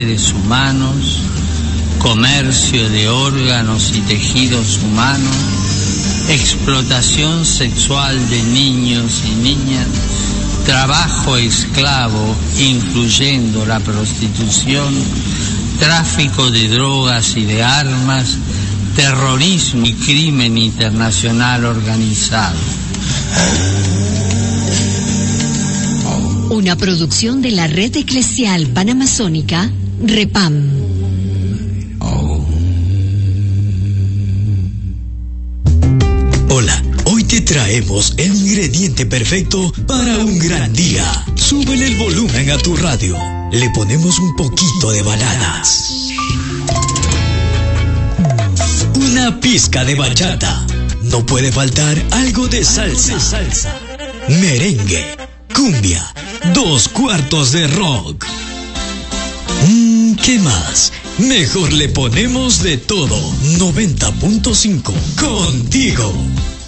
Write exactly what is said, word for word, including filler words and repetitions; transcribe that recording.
seres humanos, comercio de órganos y tejidos humanos, explotación sexual de niños y niñas, trabajo esclavo, incluyendo la prostitución, tráfico de drogas y de armas, terrorismo y crimen internacional organizado. Una producción de la Red Eclesial Panamazónica, REPAM. Hola, hoy te traemos el ingrediente perfecto para un gran día. Súbele el volumen a tu radio. Le ponemos un poquito de baladas. Una pizca de bachata. No puede faltar algo de salsa. salsa. Merengue, cumbia, dos cuartos de rock. Mmm, ¿qué más? Mejor le ponemos de todo. noventa punto cinco. Contigo.